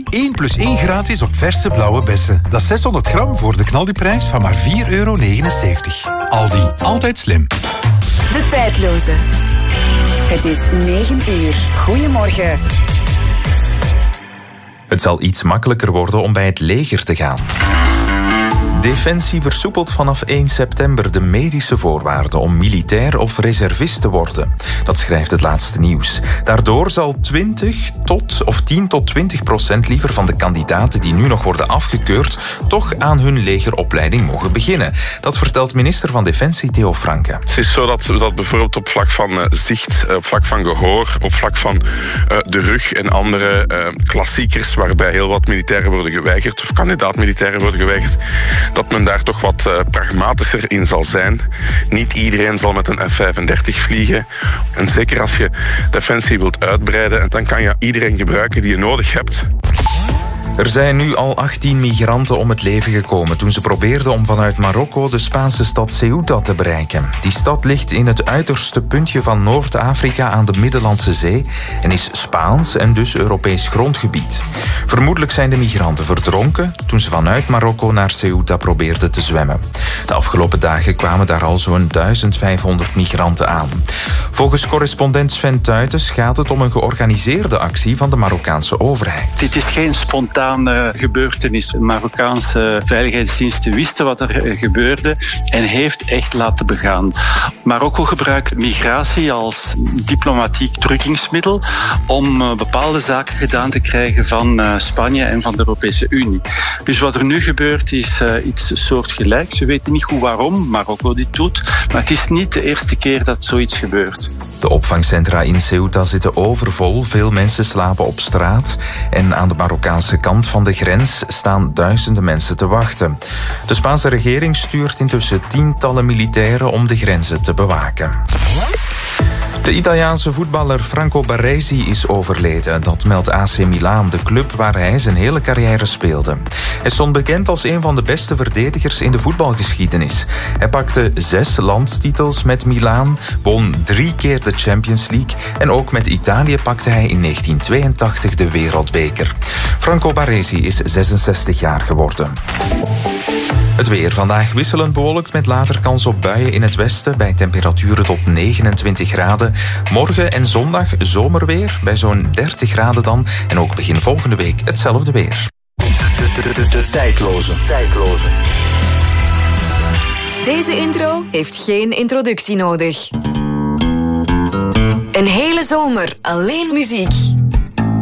1 + 1 gratis op verse blauwe bessen. Dat is 600 gram voor de knaldiprijs van maar €4,79. Aldi, altijd slim. De tijdloze. Het is 9 uur. Goedemorgen. Het zal iets makkelijker worden om bij het leger te gaan. Defensie versoepelt vanaf 1 september de medische voorwaarden om militair of reservist te worden. Dat schrijft het laatste nieuws. Daardoor zal 10 tot 20% liever van de kandidaten die nu nog worden afgekeurd toch aan hun legeropleiding mogen beginnen. Dat vertelt minister van Defensie Theo Franke. Het is zo dat bijvoorbeeld op vlak van zicht, op vlak van gehoor, op vlak van de rug en andere klassiekers waarbij heel wat militairen worden geweigerd of kandidaat-militairen worden geweigerd, dat men daar toch wat pragmatischer in zal zijn. Niet iedereen zal met een F-35 vliegen. En zeker als je Defensie wilt uitbreiden, dan kan je iedereen gebruiken die je nodig hebt. Er zijn nu al 18 migranten om het leven gekomen toen ze probeerden om vanuit Marokko de Spaanse stad Ceuta te bereiken. Die stad ligt in het uiterste puntje van Noord-Afrika aan de Middellandse Zee en is Spaans en dus Europees grondgebied. Vermoedelijk zijn de migranten verdronken toen ze vanuit Marokko naar Ceuta probeerden te zwemmen. De afgelopen dagen kwamen daar al zo'n 1500 migranten aan. Volgens correspondent Sven Tuytes gaat het om een georganiseerde actie van de Marokkaanse overheid. Dit is geen spontane gebeurtenis. De Marokkaanse veiligheidsdiensten wisten wat er gebeurde en heeft echt laten begaan. Marokko gebruikt migratie als diplomatiek drukkingsmiddel om bepaalde zaken gedaan te krijgen van Spanje en van de Europese Unie. Dus wat er nu gebeurt is iets soortgelijks. We weten niet goed waarom Marokko dit doet, maar het is niet de eerste keer dat zoiets gebeurt. De opvangcentra in Ceuta zitten overvol. Veel mensen slapen op straat. En aan de Marokkaanse kant van de grens staan duizenden mensen te wachten. De Spaanse regering stuurt intussen tientallen militairen om de grenzen te bewaken. De Italiaanse voetballer Franco Baresi is overleden. Dat meldt AC Milan, de club waar hij zijn hele carrière speelde. Hij stond bekend als een van de beste verdedigers in de voetbalgeschiedenis. Hij pakte 6 landstitels met Milan, won 3 keer de Champions League en ook met Italië pakte hij in 1982 de Wereldbeker. Franco Baresi is 66 jaar geworden. Het weer vandaag wisselend bewolkt met later kans op buien in het westen bij temperaturen tot 29 graden. Morgen en zondag zomerweer bij zo'n 30 graden dan. En ook begin volgende week hetzelfde weer. De tijdloze. Deze intro heeft geen introductie nodig. Een hele zomer alleen muziek.